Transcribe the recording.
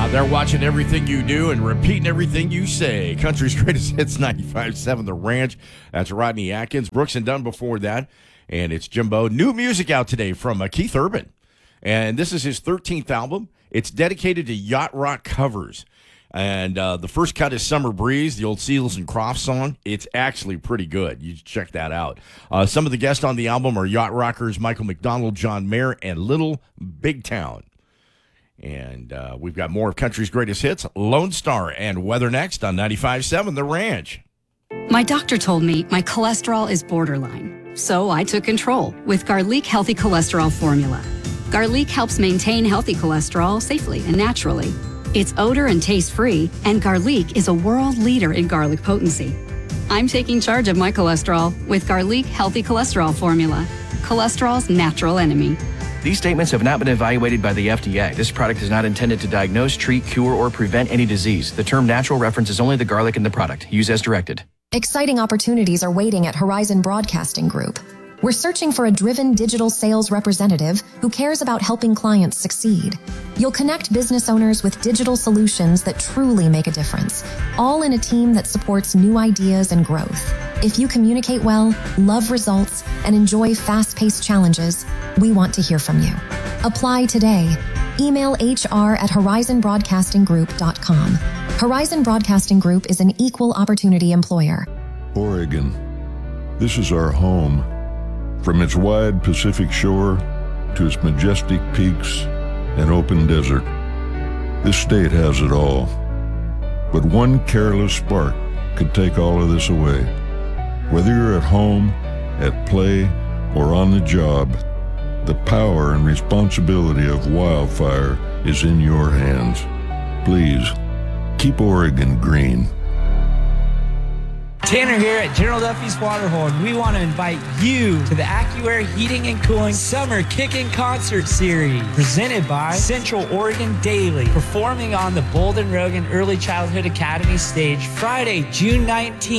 They're watching everything you do and repeating everything you say. Country's Greatest Hits 95.7 The Ranch. That's Rodney Atkins. Brooks and Dunn before that. And it's Jimbo. New music out today from Keith Urban. And this is his 13th album. It's dedicated to yacht rock covers. And the first cut is Summer Breeze, the old Seals and Crofts song. It's actually pretty good. You check that out. Some of the guests on the album are yacht rockers Michael McDonald, John Mayer, and Little Big Town. And we've got more of Country's Greatest Hits, Lone Star, and Weather next on 95.7 The Ranch. My doctor told me my cholesterol is borderline, so I took control with Garlic Healthy Cholesterol Formula. Garlic helps maintain healthy cholesterol safely and naturally. It's odor and taste-free, and Garlic is a world leader in garlic potency. I'm taking charge of my cholesterol with Garlic Healthy Cholesterol Formula, cholesterol's natural enemy. These statements have not been evaluated by the FDA. This product is not intended to diagnose, treat, cure, or prevent any disease. The term natural references only the garlic in the product. Use as directed. Exciting opportunities are waiting at Horizon Broadcasting Group. We're searching for a driven digital sales representative who cares about helping clients succeed. You'll connect business owners with digital solutions that truly make a difference, all in a team that supports new ideas and growth. If you communicate well, love results, and enjoy fast-paced challenges, we want to hear from you. Apply today. Email hr@horizonbroadcastinggroup.com. Horizon Broadcasting Group is an equal opportunity employer. Oregon. This is our home. From its wide Pacific shore to its majestic peaks and open desert, this state has it all. But one careless spark could take all of this away. Whether you're at home, at play, or on the job, the power and responsibility of wildfire is in your hands. Please, keep Oregon green. Tanner here at General Duffy's Waterhorn. We want to invite you to the AccuAir Heating and Cooling Summer Kickin' Concert Series, presented by Central Oregon Daily, performing on the Bolden Rogan Early Childhood Academy stage Friday, June 19th.